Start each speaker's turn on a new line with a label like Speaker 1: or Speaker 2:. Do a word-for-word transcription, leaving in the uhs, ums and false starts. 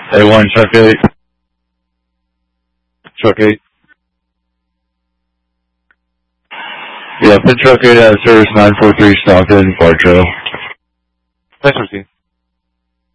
Speaker 1: A one, truck eight. Truck eight. Yeah, pin truck eight out of service nine four three Stockton, Far Trail.
Speaker 2: Thanks, Routine.